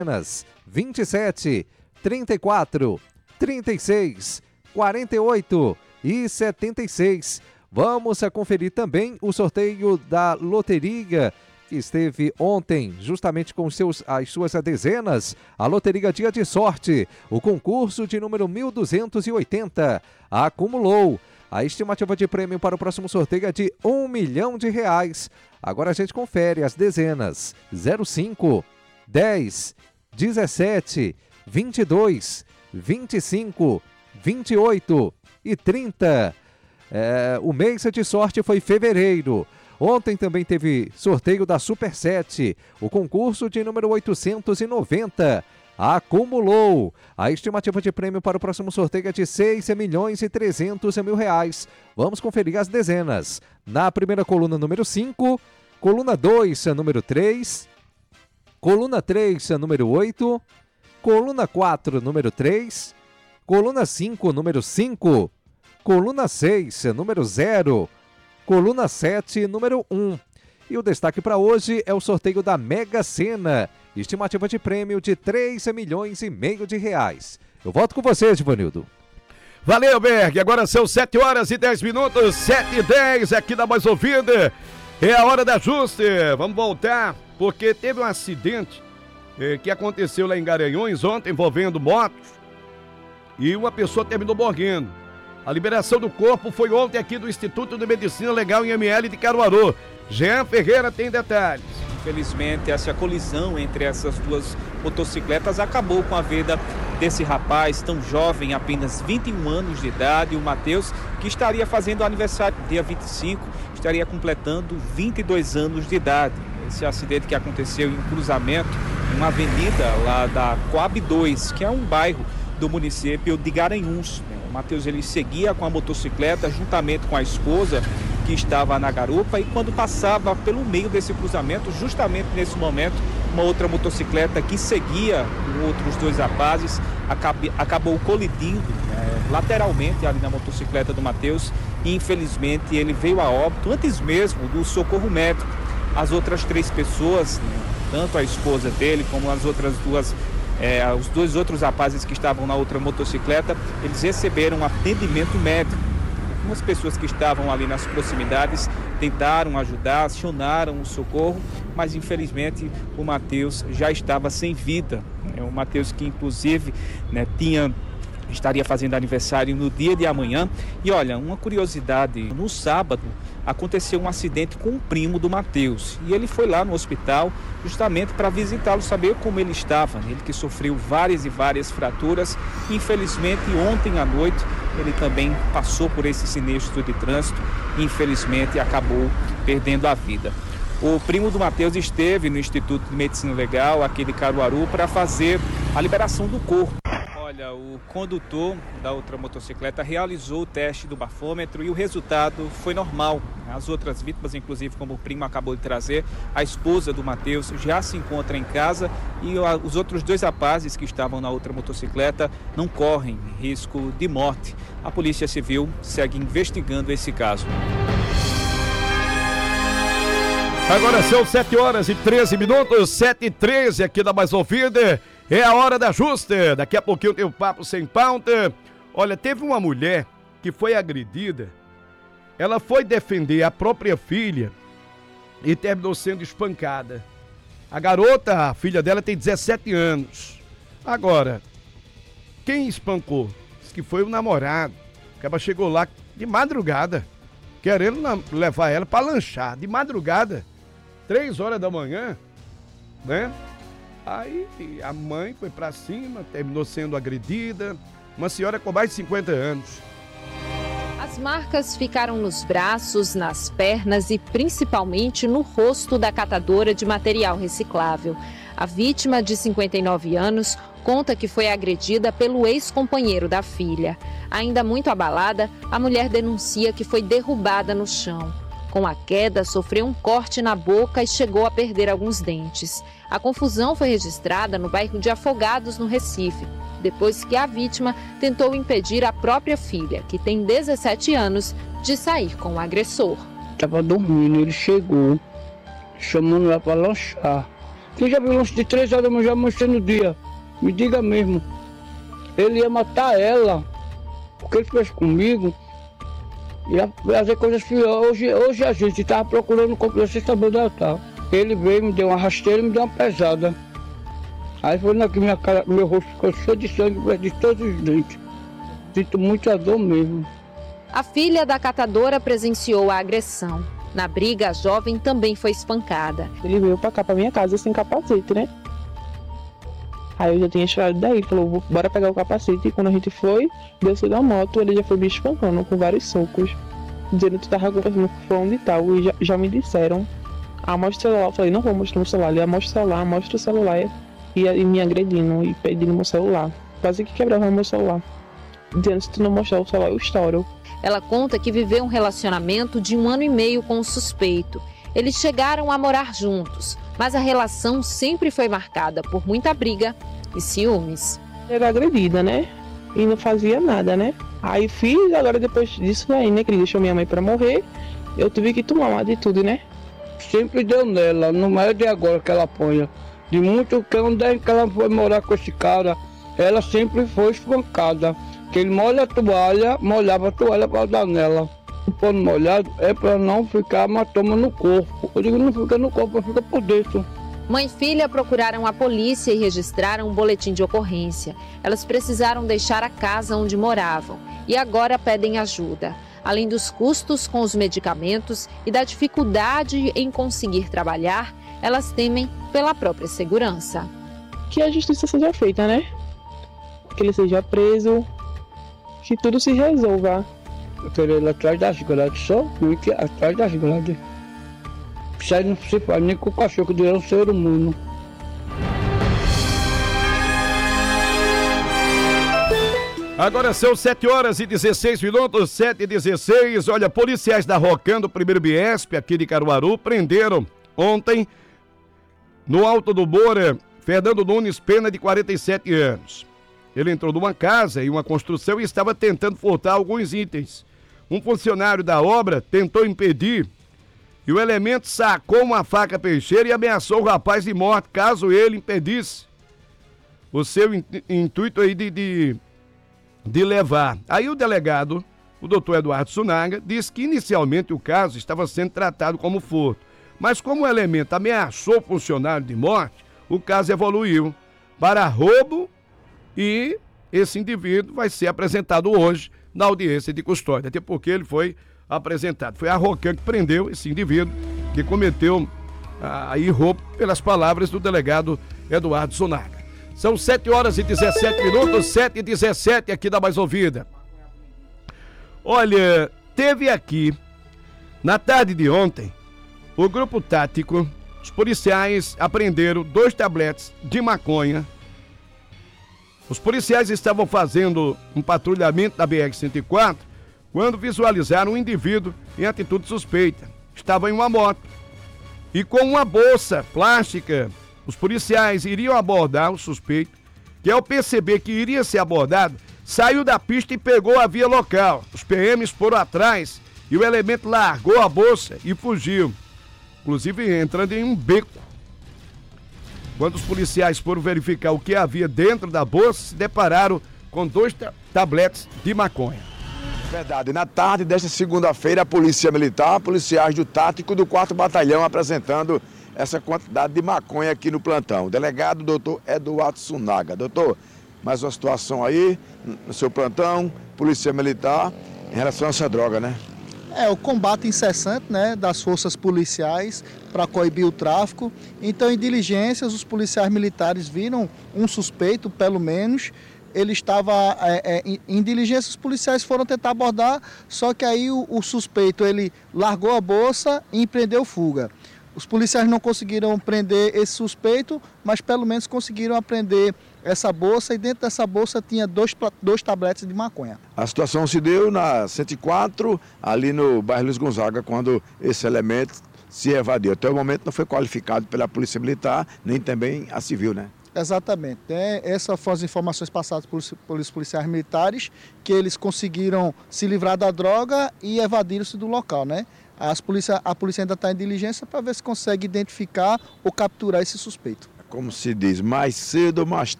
27, 34, 36, 48 e 76. Vamos a conferir também o sorteio da loteria que esteve ontem, justamente com as suas dezenas, a Loteria Dia de Sorte, o concurso de número 1280, acumulou. A estimativa de prêmio para o próximo sorteio é de R$1 milhão. Agora a gente confere as dezenas: 05, 10, 17, 22, 25, 28 e 30. O mês de sorte foi fevereiro. Ontem também teve sorteio da Super 7, o concurso de número 890. Acumulou. A estimativa de prêmio para o próximo sorteio é de R$6.300.000. Vamos conferir as dezenas. Na primeira coluna, número 5, coluna 2, número 3, coluna 3, número 8, coluna 4, número 3, coluna 5, número 5, coluna 6, número 0, coluna 7, número 1. E o destaque para hoje é o sorteio da Mega Sena. Estimativa de prêmio de R$3,5 milhões. Eu volto com você, Givanildo. Valeu, Berg. Agora são 7h10, 7h10 aqui na Mais Ouvida. É a hora da ajuste. Vamos voltar, porque teve um acidente que aconteceu lá em Garanhuns ontem, envolvendo motos, e uma pessoa terminou morrendo. A liberação do corpo foi ontem aqui do Instituto de Medicina Legal em ML de Caruaru. Jean Ferreira tem detalhes. Infelizmente, essa colisão entre essas duas motocicletas acabou com a vida desse rapaz tão jovem, apenas 21 anos de idade, o Matheus, que estaria fazendo aniversário dia 25, estaria completando 22 anos de idade. Esse acidente que aconteceu em um cruzamento, em uma avenida lá da Coab 2, que é um bairro do município de Garanhuns. O Matheus, ele seguia com a motocicleta juntamente com a esposa, que estava na garupa, e quando passava pelo meio desse cruzamento, justamente nesse momento, uma outra motocicleta que seguia com outros dois rapazes acabou colidindo lateralmente ali na motocicleta do Matheus, e infelizmente ele veio a óbito antes mesmo do socorro médico. As outras 3 pessoas, tanto a esposa dele como as outras duas, os 2 outros rapazes que estavam na outra motocicleta, eles receberam atendimento médico. Algumas pessoas que estavam ali nas proximidades tentaram ajudar, acionaram o socorro, mas infelizmente o Matheus já estava sem vida. O Matheus, que inclusive estaria fazendo aniversário no dia de amanhã. E olha, uma curiosidade, no sábado aconteceu um acidente com um primo do Matheus, e ele foi lá no hospital justamente para visitá-lo, saber como ele estava. Ele que sofreu várias e várias fraturas. Infelizmente, ontem à noite ele também passou por esse sinistro de trânsito e infelizmente acabou perdendo a vida. O primo do Matheus esteve no Instituto de Medicina Legal aqui de Caruaru para fazer a liberação do corpo. Olha, o condutor da outra motocicleta realizou o teste do bafômetro e o resultado foi normal. As outras vítimas, inclusive, como o primo acabou de trazer, a esposa do Matheus já se encontra em casa, e os outros 2 rapazes que estavam na outra motocicleta não correm risco de morte. A Polícia Civil segue investigando esse caso. Agora são 7h13, 7h13 aqui na Mais Ouvida. É a hora da ajuste. Daqui a pouquinho tem o Papo Sem Pauta. Olha, teve uma mulher que foi agredida. Ela foi defender a própria filha e terminou sendo espancada. A garota, a filha dela, tem 17 anos. Agora, quem espancou? Diz que foi o namorado. Que ela chegou lá de madrugada, querendo levar ela para lanchar. De madrugada, 3 horas da manhã, né? Aí a mãe foi pra cima, terminou sendo agredida. Uma senhora com mais de 50 anos. As marcas ficaram nos braços, nas pernas e principalmente no rosto da catadora de material reciclável. A vítima, de 59 anos, conta que foi agredida pelo ex-companheiro da filha. Ainda muito abalada, a mulher denuncia que foi derrubada no chão. Com a queda, sofreu um corte na boca e chegou a perder alguns dentes. A confusão foi registrada no bairro de Afogados, no Recife, depois que a vítima tentou impedir a própria filha, que tem 17 anos, de sair com o agressor. Estava dormindo, ele chegou, chamando ela para lanchar. Quem já viu antes de 3 horas da manhã já amanhecendo no dia? Me diga mesmo. Ele ia matar ela. Porque ele fez comigo. Ia fazer coisas piores. Hoje a gente estava procurando companheiro sem saber onde ela tá. Ele veio, me deu uma rasteira e me deu uma pesada. Aí foi aqui minha cara, meu rosto ficou cheio de sangue de todos os dentes. Sinto muita dor mesmo. A filha da catadora presenciou a agressão. Na briga, a jovem também foi espancada. Ele veio pra cá, pra minha casa, sem capacete, né? Aí eu já tinha chegado daí, ele falou, bora pegar o capacete. E quando a gente foi, desceu da moto, ele já foi me espancando com vários socos. Dizendo que tu tava conversando com fulano e tal. E já me disseram, mostra o celular. Eu falei, não vou mostrar o celular. Ele mostra o celular. E me agredindo e pedindo meu celular. Quase que quebrava meu celular. Dizendo que se tu não mostrar o celular, eu estouro. Ela conta que viveu um relacionamento de 1 ano e meio com o suspeito. Eles chegaram a morar juntos, mas a relação sempre foi marcada por muita briga e ciúmes. Era agredida, né? E não fazia nada, né? Aí fiz, agora depois disso aí, né? Que ele deixou minha mãe pra morrer, eu tive que tomar uma atitude, né? Sempre deu nela, não é de agora que ela apanha. De muito que onde que ela foi morar com esse cara, ela sempre foi espancada. Que ele molhava a toalha para dar nela. O pano molhado é para não ficar hematoma no corpo. Eu digo, não fica no corpo, fica por dentro. Mãe e filha procuraram a polícia e registraram um boletim de ocorrência. Elas precisaram deixar a casa onde moravam e agora pedem ajuda. Além dos custos com os medicamentos e da dificuldade em conseguir trabalhar, elas temem pela própria segurança. Que a justiça seja feita, né? Que ele seja preso, que tudo se resolva. Eu quero ele atrás das grades, só fique atrás das grades. Isso aí não se faz nem com o cachorro de um ser humano. Agora são 7h16, 7h16. Olha, policiais da Rocan do 1º Biesp, aqui de Caruaru, prenderam ontem, no Alto do Moura, Fernando Nunes Pena, de 47 anos. Ele entrou numa casa e uma construção e estava tentando furtar alguns itens. Um funcionário da obra tentou impedir e o elemento sacou uma faca peixeira e ameaçou o rapaz de morte caso ele impedisse o seu intuito aí de levar. Aí o delegado, o doutor Eduardo Sunaga, disse que inicialmente o caso estava sendo tratado como furto. Mas como o elemento ameaçou o funcionário de morte, o caso evoluiu para roubo e esse indivíduo vai ser apresentado hoje na audiência de custódia, até porque ele foi apresentado. Foi a Rocan que prendeu esse indivíduo que cometeu aí roubo, pelas palavras do delegado Eduardo Sunaga. São 7h17, 7h17 aqui da Mais Ouvida. Olha, teve aqui, na tarde de ontem, o grupo tático, os policiais apreenderam 2 tabletes de maconha. Os policiais estavam fazendo um patrulhamento da BR-104 quando visualizaram um indivíduo em atitude suspeita. Estava em uma moto e com uma bolsa plástica. Os policiais iriam abordar o suspeito, que ao perceber que iria ser abordado, saiu da pista e pegou a via local. Os PMs foram atrás e o elemento largou a bolsa e fugiu, inclusive entrando em um beco. Quando os policiais foram verificar o que havia dentro da bolsa, se depararam com 2 tabletes de maconha. Verdade. Na tarde desta segunda-feira, a Polícia Militar, policiais do Tático do 4º Batalhão apresentando essa quantidade de maconha aqui no plantão. O delegado, doutor Eduardo Sunaga. Doutor, mais uma situação aí no seu plantão, Polícia Militar, em relação a essa droga, né? O combate incessante, né, das forças policiais para coibir o tráfico. Então, em diligências, os policiais militares viram um suspeito, pelo menos. Ele estava em diligência, os policiais foram tentar abordar, só que aí o suspeito ele largou a bolsa e empreendeu fuga. Os policiais não conseguiram prender esse suspeito, mas pelo menos conseguiram apreender essa bolsa, e dentro dessa bolsa tinha 2 tabletes de maconha. A situação se deu na 104, ali no bairro Luiz Gonzaga, quando esse elemento se evadiu. Até o momento não foi qualificado pela Polícia Militar, nem também a Civil, né? Exatamente. Essas foram as informações passadas pelos policiais militares, que eles conseguiram se livrar da droga e evadiram-se do local, né? A polícia ainda está em diligência para ver se consegue identificar ou capturar esse suspeito. Como se diz, mais cedo ou mais